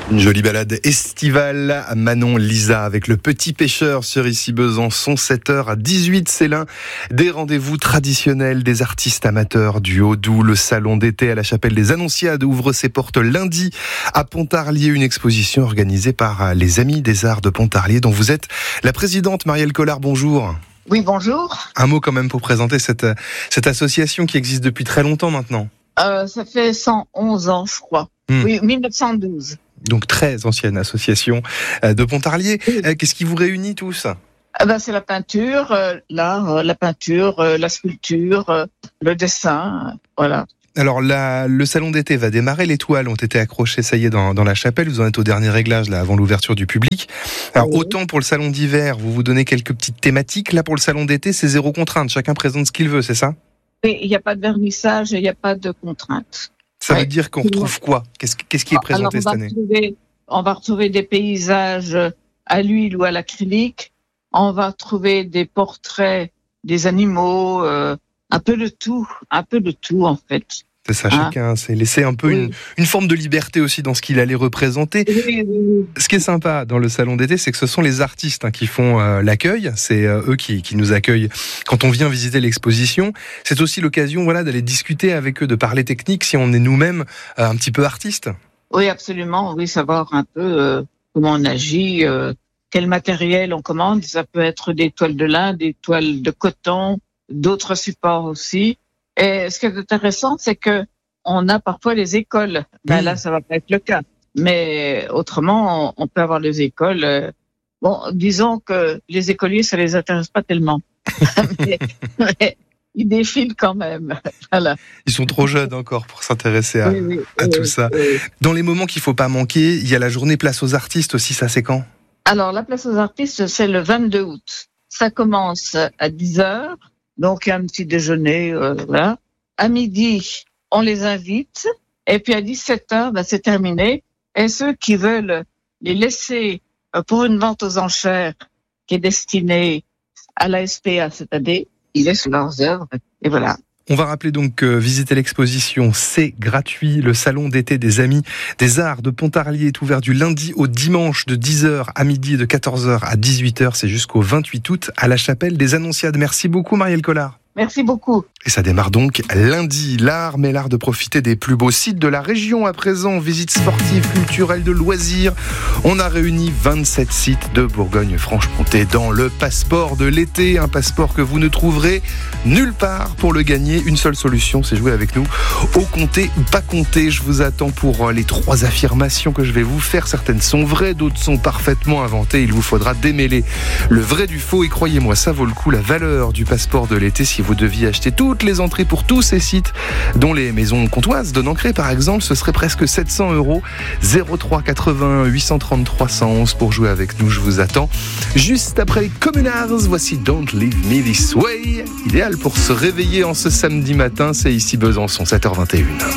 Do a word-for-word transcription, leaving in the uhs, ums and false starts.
Une jolie balade estivale à Manon Lisa avec le petit pêcheur sur Ici Besançon, sept heures à dix-huit, c'est l'un des rendez-vous traditionnels des artistes amateurs du Haut-Doubs. Le salon d'été à la chapelle des Annonciades ouvre ses portes lundi à Pontarlier, une exposition organisée par les Amis des Arts de Pontarlier dont vous êtes la présidente. Marielle Collard, bonjour. Oui, bonjour. Un mot quand même pour présenter cette, cette association qui existe depuis très longtemps maintenant. Euh, ça fait cent onze ans, je crois. Hmm. Oui, mille neuf cent douze. Donc très ancienne association de Pontarlier. Oui. Qu'est-ce qui vous réunit tous ? Eh ben, c'est la peinture, euh, l'art, euh, la peinture, euh, la sculpture, euh, le dessin, euh, voilà. Alors la, le salon d'été va démarrer, les toiles ont été accrochées, ça y est, dans, dans la chapelle, vous en êtes au dernier réglage là avant l'ouverture du public. Alors oui. Autant pour le salon d'hiver, vous vous donnez quelques petites thématiques, là pour le salon d'été c'est zéro contrainte, chacun présente ce qu'il veut, c'est ça ? Oui, il n'y a pas de vernissage, il n'y a pas de contrainte. Ça ouais. veut dire qu'on retrouve quoi ? Qu'est-ce, qu'est-ce qui est présenté Alors, cette année ? retrouver, On va retrouver des paysages à l'huile ou à l'acrylique. On va trouver des portraits des animaux, euh, un peu de tout, un peu de tout en fait. C'est ça, hein? Chacun s'est laissé un peu oui. une, une forme de liberté aussi dans ce qu'il allait représenter. Oui, oui, oui. Ce qui est sympa dans le salon d'été, c'est que ce sont les artistes hein, qui font euh, l'accueil. C'est euh, eux qui, qui nous accueillent quand on vient visiter l'exposition. C'est aussi l'occasion voilà, d'aller discuter avec eux, de parler technique si on est nous-mêmes euh, un petit peu artistes. Oui, absolument. Oui, savoir un peu euh, comment on agit, euh, quel matériel on commande. Ça peut être des toiles de lin, des toiles de coton, d'autres supports aussi. Et ce qui est intéressant, c'est que on a parfois les écoles. Ben mmh. Là, ça va pas être le cas. Mais autrement, on, on peut avoir les écoles. Euh, bon, disons que les écoliers, ça les intéresse pas tellement. mais, mais ils défilent quand même. Voilà. Ils sont trop jeunes encore pour s'intéresser à, oui, oui, à oui, tout ça. Oui. Dans les moments qu'il faut pas manquer, il y a la journée Place aux artistes aussi. Ça, c'est quand ? Alors, la Place aux artistes, c'est le vingt-deux août. Ça commence à dix heures. Donc, un petit déjeuner, euh, voilà. À midi, on les invite. Et puis, à dix-sept heures, ben, c'est terminé. Et ceux qui veulent les laisser euh, pour une vente aux enchères qui est destinée à l'A S P A cette année, ils laissent leurs œuvres. Et voilà. On va rappeler donc que visiter l'exposition, c'est gratuit. Le salon d'été des Amis des Arts de Pontarlier est ouvert du lundi au dimanche de dix heures à midi et de quatorze heures à dix-huit heures. C'est jusqu'au vingt-huit août à la chapelle des Annonciades. Merci beaucoup Marielle Collard. Merci beaucoup. Et ça démarre donc lundi. L'art, mais l'art de profiter des plus beaux sites de la région à présent. Visites sportives, culturelles, de loisirs. On a réuni vingt-sept sites de Bourgogne-Franche-Comté dans le passeport de l'été. Un passeport que vous ne trouverez nulle part. Pour le gagner, une seule solution, c'est jouer avec nous au compter ou pas compter. Je vous attends pour les trois affirmations que je vais vous faire. Certaines sont vraies, d'autres sont parfaitement inventées. Il vous faudra démêler le vrai du faux. Et croyez-moi, ça vaut le coup. La valeur du passeport de l'été, si vous deviez acheter toutes les entrées pour tous ces sites, dont les maisons comtoises de Nancré par exemple, ce serait presque sept cents euros. zéro trois quatre-vingts huit cent trente-trois cent onze pour jouer avec nous, je vous attends. Juste après les Communards, voici Don't Leave Me This Way, idéal pour se réveiller en ce samedi matin, c'est Ici Besançon, sept heures vingt et une.